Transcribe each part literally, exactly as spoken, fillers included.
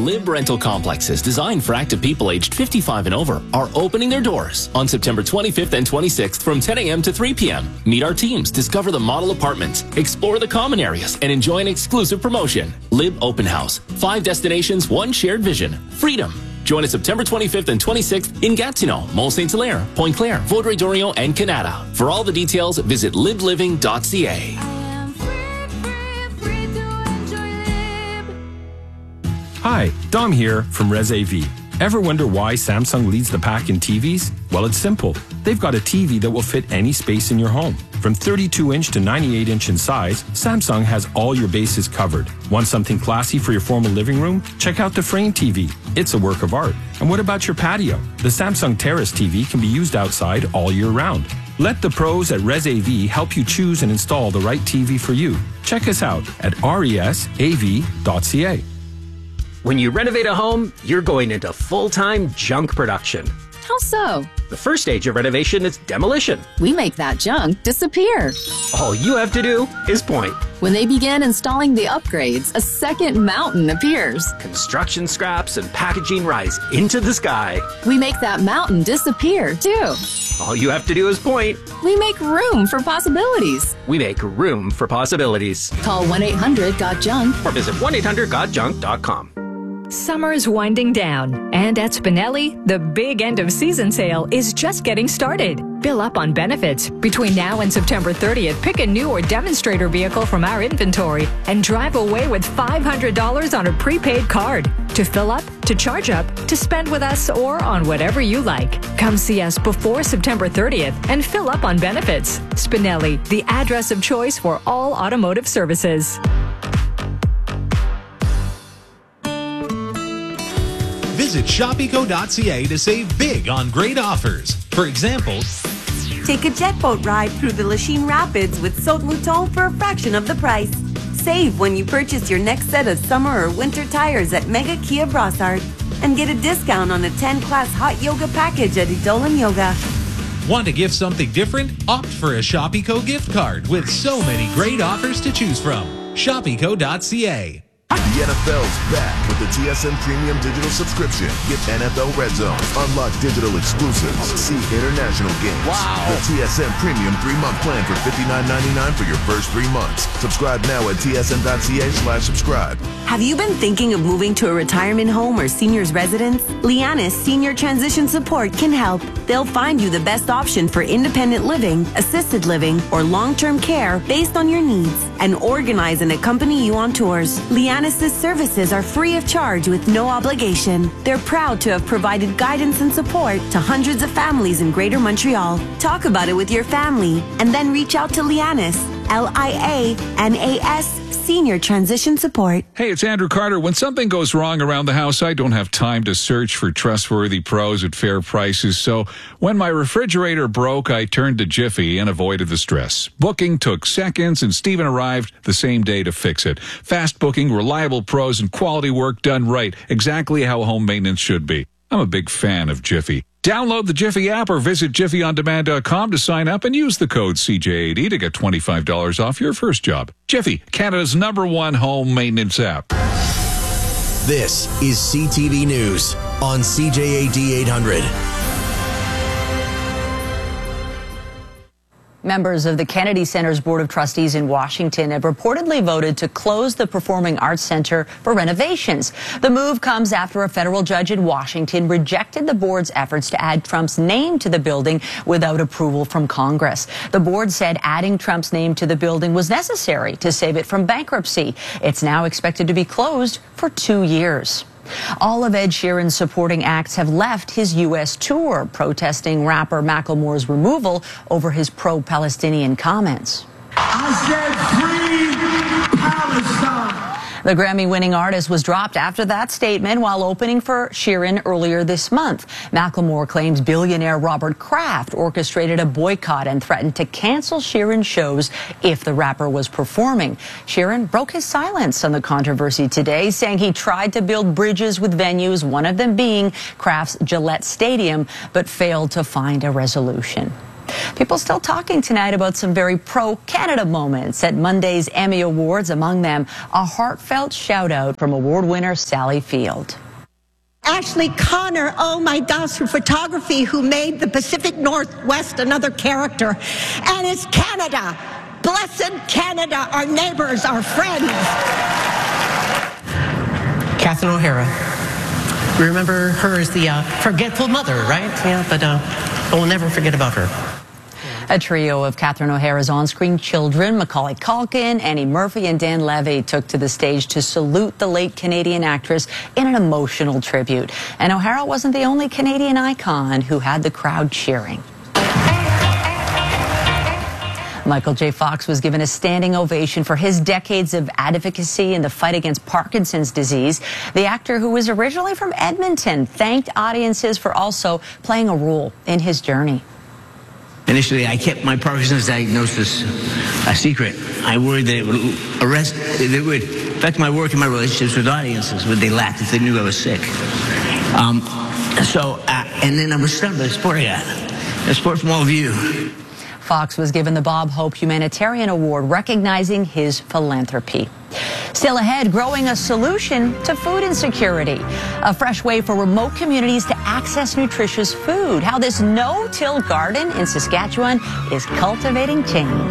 Lib rental complexes designed for active people aged fifty-five and over are opening their doors on September twenty-fifth and twenty-sixth from ten a.m. to three p.m. Meet our teams, discover the model apartments, explore the common areas, and enjoy an exclusive promotion. Lib Open House. Five destinations, one shared vision. Freedom. Join us September twenty-fifth and twenty-sixth in Gatineau, Mont Saint Hilaire, Pointe Claire, Vaudreuil-Dorion, and Canada. For all the details, visit lib living dot c a. Hi, Dom here from Res A V. Ever wonder why Samsung leads the pack in T Vs? Well, it's simple. They've got a T V that will fit any space in your home. From thirty-two inch to ninety-eight inch in size, Samsung has all your bases covered. Want something classy for your formal living room? Check out the Frame T V. It's a work of art. And what about your patio? The Samsung Terrace T V can be used outside all year round. Let the pros at Res A V help you choose and install the right T V for you. Check us out at res a v dot c a. When you renovate a home, you're going into full-time junk production. How so? The first stage of renovation is demolition. We make that junk disappear. All you have to do is point. When they begin installing the upgrades, a second mountain appears. Construction scraps and packaging rise into the sky. We make that mountain disappear, too. All you have to do is point. We make room for possibilities. We make room for possibilities. Call one eight hundred got junk or visit one eight hundred got junk dot com. Summer is winding down, and at Spinelli, the big end-of-season sale is just getting started. Fill up on benefits. Between now and September thirtieth, pick a new or demonstrator vehicle from our inventory and drive away with five hundred dollars on a prepaid card. To fill up, to charge up, to spend with us, or on whatever you like. Come see us before September thirtieth and fill up on benefits. Spinelli, the address of choice for all automotive services. Visit shop eco dot c a to save big on great offers. For example, take a jet boat ride through the Lachine Rapids with Saut Mouton for a fraction of the price. Save when you purchase your next set of summer or winter tires at Mega Kia Brossard. And get a discount on a ten class hot yoga package at Edolan Yoga. Want to gift something different? Opt for a Shop Eco gift card with so many great offers to choose from. shop eco dot c a. The N F L's back with the T S N Premium Digital Subscription. Get N F L Red Zone, unlock digital exclusives, see international games. Wow. The T S N Premium three-month plan for fifty-nine ninety-nine for your first three months. Subscribe now at T S N dot c a slash subscribe. Have you been thinking of moving to a retirement home or senior's residence? Lianis Senior Transition Support can help. They'll find you the best option for independent living, assisted living, or long-term care based on your needs and organize and accompany you on tours. Lianis' services are free of charge with no obligation. They're proud to have provided guidance and support to hundreds of families in Greater Montreal. Talk about it with your family and then reach out to Lianis, L I A N A S, Senior Transition Support. Hey, it's Andrew Carter. When something goes wrong around the house, I don't have time to search for trustworthy pros at fair prices. So when my refrigerator broke, I turned to Jiffy and avoided the stress. Booking took seconds, and Steven arrived the same day to fix it. Fast booking, reliable pros, and quality work done right. Exactly how home maintenance should be. I'm a big fan of Jiffy. Download the Jiffy app or visit jiffy on demand dot com to sign up and use the code C J A D to get twenty-five dollars off your first job. Jiffy, Canada's number one home maintenance app. This is C T V News on C J A D eight hundred. Members of the Kennedy Center's Board of Trustees in Washington have reportedly voted to close the Performing Arts Center for renovations. The move comes after a federal judge in Washington rejected the board's efforts to add Trump's name to the building without approval from Congress. The board said adding Trump's name to the building was necessary to save it from bankruptcy. It's now expected to be closed for two years. All of Ed Sheeran's supporting acts have left his U S tour, protesting rapper Macklemore's removal over his pro-Palestinian comments. I said free Palestine. The Grammy-winning artist was dropped after that statement while opening for Sheeran earlier this month. Macklemore claims billionaire Robert Kraft orchestrated a boycott and threatened to cancel Sheeran's shows if the rapper was performing. Sheeran broke his silence on the controversy today, saying he tried to build bridges with venues, one of them being Kraft's Gillette Stadium, but failed to find a resolution. People still talking tonight about some very pro-Canada moments at Monday's Emmy Awards. Among them, a heartfelt shout-out from award winner Sally Field. Ashley Connor, oh my gosh, her photography who made the Pacific Northwest another character. And it's Canada. Blessed Canada, our neighbors, our friends. Catherine O'Hara. We remember her as the uh, forgetful mother, right? Yeah, but uh, we'll never forget about her. A trio of Catherine O'Hara's on-screen children, Macaulay Culkin, Annie Murphy, and Dan Levy, took to the stage to salute the late Canadian actress in an emotional tribute. And O'Hara wasn't the only Canadian icon who had the crowd cheering. Michael J. Fox was given a standing ovation for his decades of advocacy in the fight against Parkinson's disease. The actor, who was originally from Edmonton, thanked audiences for also playing a role in his journey. Initially, I kept my Parkinson's diagnosis a secret. I worried that it would arrest, it would affect my work and my relationships with audiences. Would they laugh if they knew I was sick? Um, so, uh, and then I was stunned by the sport I got. A sport from all view. Fox was given the Bob Hope Humanitarian Award, recognizing his philanthropy. Still ahead, growing a solution to food insecurity. A fresh way for remote communities to access nutritious food. How this no-till garden in Saskatchewan is cultivating change.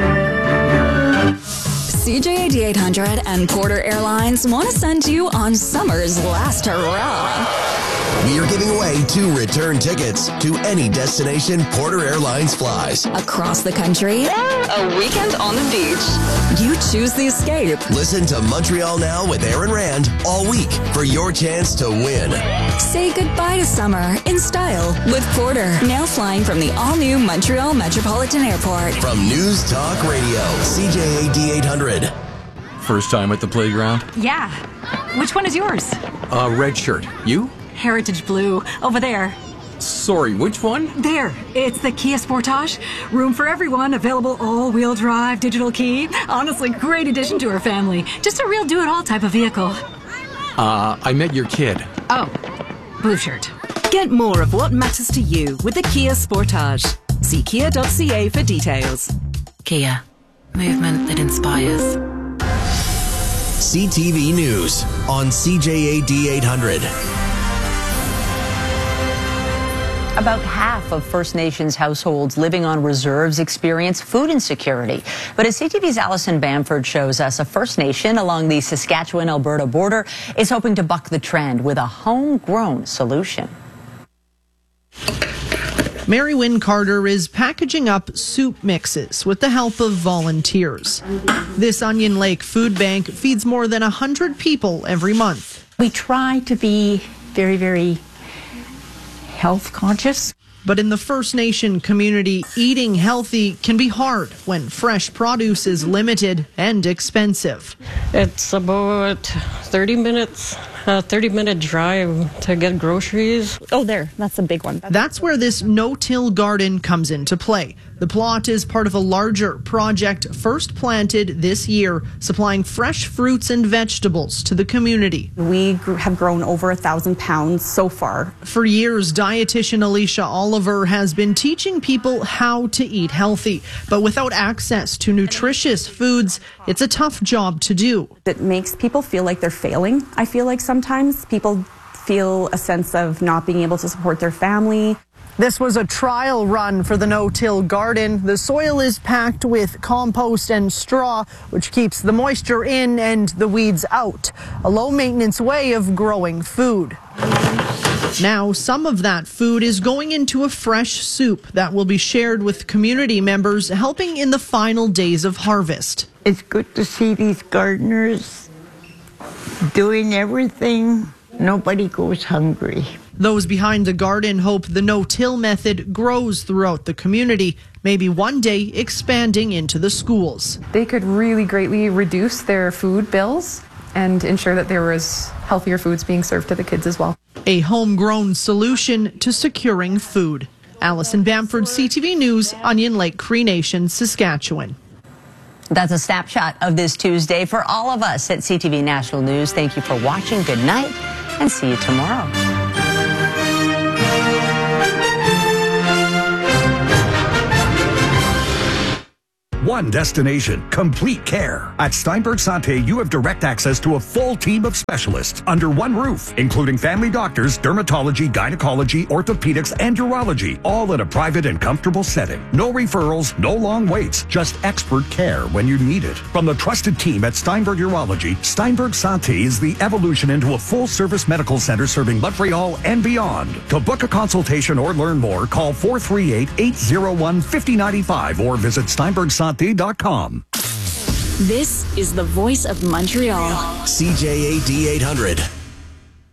C J A D eight hundred and Porter Airlines want to send you on summer's last hurrah. We are giving away two return tickets to any destination Porter Airlines flies. Across the country, a weekend on the beach. You choose the escape. Listen to Montreal Now with Aaron Rand all week for your chance to win. Say goodbye to summer in style with Porter. Now flying from the all-new Montreal Metropolitan Airport. From News Talk Radio, C J A D eight hundred. First time at the playground? Yeah. Which one is yours? Uh, red shirt. You? Heritage Blue. Over there. Sorry, which one? There. It's the Kia Sportage. Room for everyone. Available all-wheel drive, digital key. Honestly, great addition to our family. Just a real do-it-all type of vehicle. Uh, I met your kid. Oh. Blue shirt. Get more of what matters to you with the Kia Sportage. See kia dot c a for details. Kia. Movement that inspires. C T V News on C J A D eight hundred. About half of First Nations households living on reserves experience food insecurity. But as C T V's Alison Bamford shows us, a First Nation along the Saskatchewan-Alberta border is hoping to buck the trend with a homegrown solution. Mary Wynn Carter is packaging up soup mixes with the help of volunteers. This Onion Lake food bank feeds more than one hundred people every month. We try to be very, very health conscious. But in the First Nation community, eating healthy can be hard when fresh produce is limited and expensive. It's about thirty minutes, a thirty minute drive to get groceries. Oh, there, that's a big one. That's where this no-till garden comes into play. The plot is part of a larger project first planted this year, supplying fresh fruits and vegetables to the community. We have grown over a thousand pounds so far. For years, dietitian Alicia Oliver has been teaching people how to eat healthy. But without access to nutritious foods, it's a tough job to do. It makes people feel like they're failing. I feel like sometimes people feel a sense of not being able to support their family. This was a trial run for the no-till garden. The soil is packed with compost and straw, which keeps the moisture in and the weeds out. A low-maintenance way of growing food. Now, some of that food is going into a fresh soup that will be shared with community members, helping in the final days of harvest. It's good to see these gardeners doing everything. Nobody goes hungry. Those behind the garden hope the no-till method grows throughout the community, maybe one day expanding into the schools. They could really greatly reduce their food bills and ensure that there was healthier foods being served to the kids as well. A homegrown solution to securing food. Alison Bamford, C T V News, Onion Lake, Cree Nation, Saskatchewan. That's a snapshot of this Tuesday. For all of us at C T V National News, thank you for watching. Good night, and see you tomorrow. one destination, complete care. At Steinberg Santé, you have direct access to a full team of specialists under one roof, including family doctors, dermatology, gynecology, orthopedics, and urology, all in a private and comfortable setting. No referrals, no long waits, just expert care when you need it. From the trusted team at Steinberg Urology, Steinberg Santé is the evolution into a full-service medical center serving Montreal and beyond. To book a consultation or learn more, call four three eight, eight zero one, five zero nine five or visit steinberg santé dot com. This is the voice of Montreal. C J A D eight hundred.